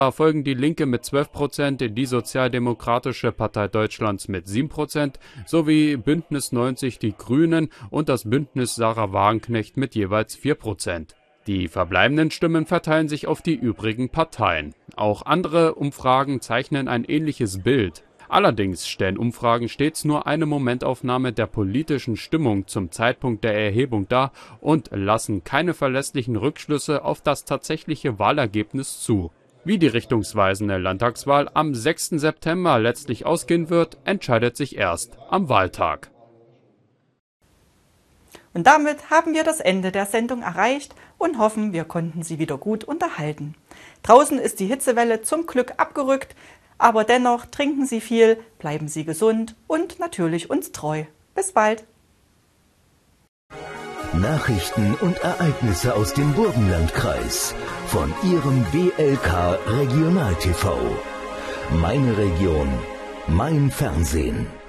folgen die Linke mit 12%, die Sozialdemokratische Partei Deutschlands mit 7% sowie Bündnis 90 Die Grünen und das Bündnis Sarah Wagenknecht mit jeweils 4%. Die verbleibenden Stimmen verteilen sich auf die übrigen Parteien. Auch andere Umfragen zeichnen ein ähnliches Bild. Allerdings stellen Umfragen stets nur eine Momentaufnahme der politischen Stimmung zum Zeitpunkt der Erhebung dar und lassen keine verlässlichen Rückschlüsse auf das tatsächliche Wahlergebnis zu. Wie die richtungsweisende Landtagswahl am 6. September letztlich ausgehen wird, entscheidet sich erst am Wahltag. Und damit haben wir das Ende der Sendung erreicht und hoffen, wir konnten Sie wieder gut unterhalten. Draußen ist die Hitzewelle zum Glück abgerückt, aber dennoch trinken Sie viel, bleiben Sie gesund und natürlich uns treu. Bis bald! Nachrichten und Ereignisse aus dem Burgenlandkreis von Ihrem BLK Regional TV. Meine Region, mein Fernsehen.